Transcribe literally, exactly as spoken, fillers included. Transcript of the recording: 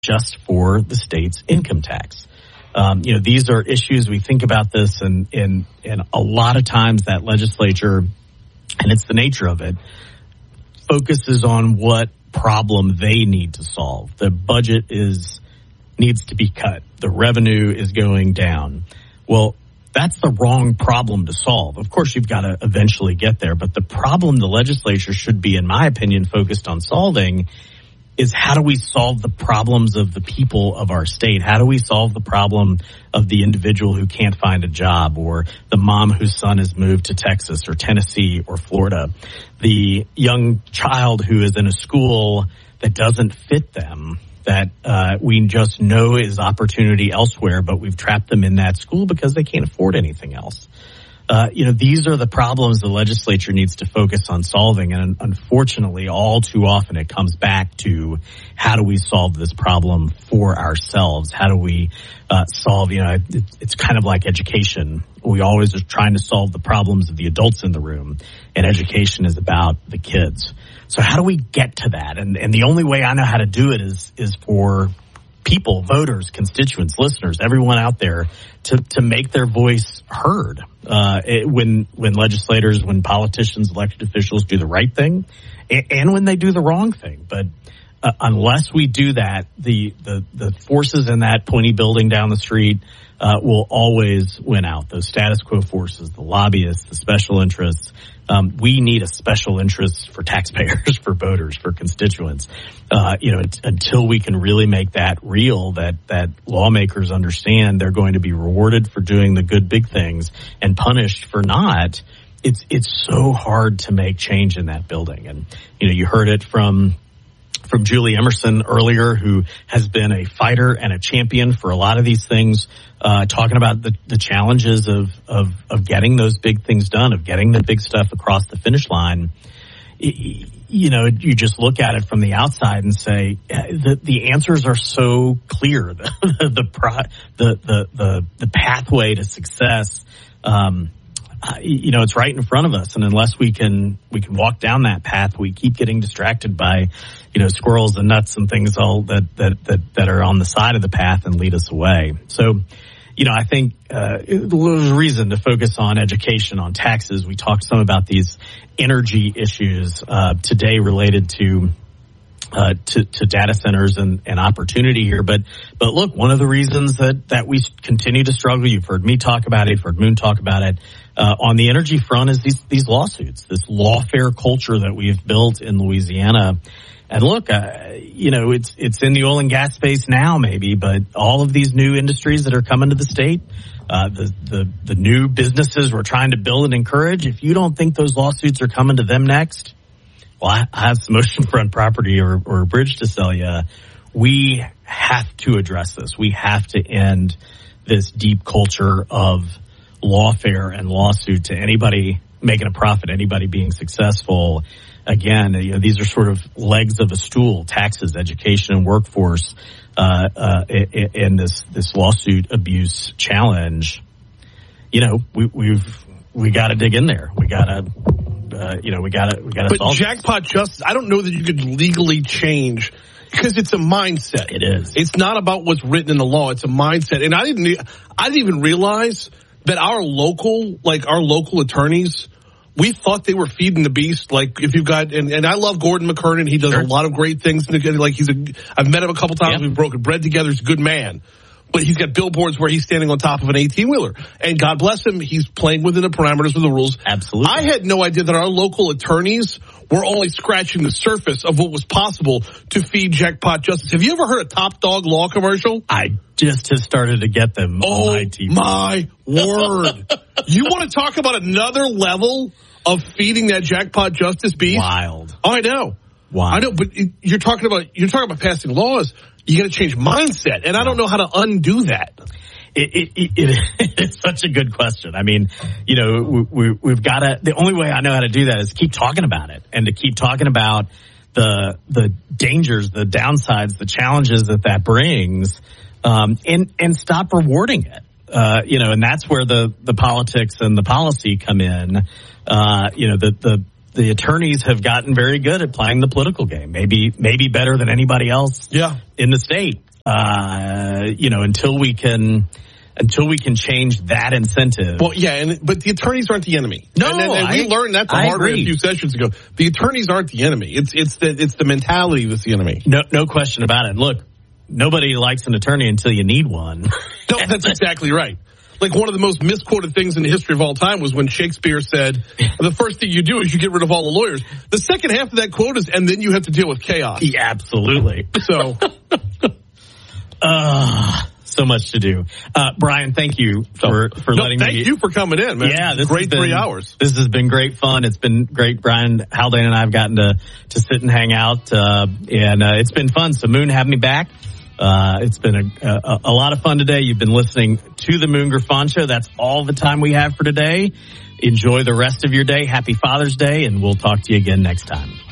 just for the state's income tax. Um, you know, these are issues, we think about this, and, and, and a lot of times that legislature, and it's the nature of it, focuses on what problem they need to solve. The budget is needs to be cut. The revenue is going down. Well, that's the wrong problem to solve. Of course, you've got to eventually get there, but the problem the legislature should be, in my opinion, focused on solving is how do we solve the problems of the people of our state? How do we solve the problem of the individual who can't find a job, or the mom whose son has moved to Texas or Tennessee or Florida, the young child who is in a school that doesn't fit them, that uh, we just know is opportunity elsewhere, but we've trapped them in that school because they can't afford anything else. Uh, you know, these are the problems the legislature needs to focus on solving. And unfortunately, all too often it comes back to how do we solve this problem for ourselves? How do we uh, solve, you know, it, it's kind of like education. We always are trying to solve the problems of the adults in the room, and education is about the kids. So how do we get to that? And, and the only way I know how to do it is, is for people, voters, constituents, listeners, everyone out there to, to make their voice heard. Uh, it, when, when legislators, when politicians, elected officials do the right thing, and, and when they do the wrong thing. But uh, unless we do that, the, the, the forces in that pointy building down the street uh, will always win out. Those status quo forces, the lobbyists, the special interests. Um, we need a special interest for taxpayers, for voters, for constituents. Uh, you know, t- until we can really make that real, that, that lawmakers understand they're going to be rewarded for doing the good big things and punished for not, it's, it's so hard to make change in that building. And, you know, you heard it from, from Julie Emerson earlier, who has been a fighter and a champion for a lot of these things, uh, talking about the, the challenges of, of, of getting those big things done, of getting the big stuff across the finish line. It, you know, you just look at it from the outside and say the, the answers are so clear. The, the, the, the, the, the pathway to success, um, Uh, you know, it's right in front of us, and unless we can we can walk down that path, we keep getting distracted by, you know, squirrels and nuts and things all that that that, that are on the side of the path and lead us away. So, you know, I think uh, there's a reason to focus on education, on taxes. We talked some about these energy issues uh, today related to. Uh, to, to data centers and, and opportunity here. But, but look, one of the reasons that, that we continue to struggle, you've heard me talk about it, you've heard Moon talk about it, uh, on the energy front is these, these lawsuits, this lawfare culture that we have built in Louisiana. And look, uh, you know, it's, it's in the oil and gas space now maybe, but all of these new industries that are coming to the state, uh, the, the, the new businesses we're trying to build and encourage, if you don't think those lawsuits are coming to them next, well, I have some oceanfront property or, or a bridge to sell you. We have to address this. We have to end this deep culture of lawfare and lawsuit to anybody making a profit, anybody being successful. Again, you know, these are sort of legs of a stool: taxes, education, and workforce. Uh, uh, in this this lawsuit abuse challenge, you know, we, we've we got to dig in there. We got to. Uh, you know, we got to, we got to. But jackpot justice, I don't know that you could legally change, because it's a mindset. It is. It's not about what's written in the law. It's a mindset. And I didn't, I didn't even realize that our local, like our local attorneys, we thought they were feeding the beast. Like if you've got, and, and I love Gordon McKernan. He does sure. a lot of great things. Like he's a, I've met him a couple times. Yep. We've broken bread together. He's a good man. But he's got billboards where he's standing on top of an eighteen-wheeler. And God bless him, he's playing within the parameters of the rules. Absolutely. I had no idea that our local attorneys were only scratching the surface of what was possible to feed jackpot justice. Have you ever heard a Top Dog Law commercial? I just have started to get them oh, on my T V. My word. You want to talk about another level of feeding that jackpot justice beast? Wild. Oh, I know. Wild. I know, but you're talking about you're talking about passing laws. You got to change mindset, and I don't know how to undo that. It, it, it, it's such a good question. I mean, you know, we, we, we've got to. The only way I know how to do that is keep talking about it, and to keep talking about the the dangers, the downsides, the challenges that that brings, um, and and stop rewarding it. Uh, you know, and that's where the the politics and the policy come in. Uh, you know, the the. The attorneys have gotten very good at playing the political game, maybe maybe better than anybody else yeah. in the state. uh, you know, until we can until we can change that incentive. Well, yeah, and but the attorneys aren't the enemy. No, and, and, and I, we learned that the I hard way agree. a few sessions ago. The attorneys aren't the enemy. It's it's the it's the mentality that's the enemy. No, no question about it. Look, nobody likes an attorney until you need one. No, that's exactly right. Like one of the most misquoted things in the history of all time was when Shakespeare said, the first thing you do is you get rid of all the lawyers. The second half of that quote is, and then you have to deal with chaos. Yeah, absolutely. So, uh, so much to do. Uh, Brian, thank you for, for no, letting thank me. Thank you for coming in, man. Yeah, this great has been, three hours. This has been great fun. It's been great. Brian Haldane and I have gotten to, to sit and hang out, uh, and uh, it's been fun. So Moon, have me back. Uh, it's been a, a, a lot of fun today. You've been listening to the Moon Griffon Show. That's all the time we have for today. Enjoy the rest of your day. Happy Father's Day, and we'll talk to you again next time.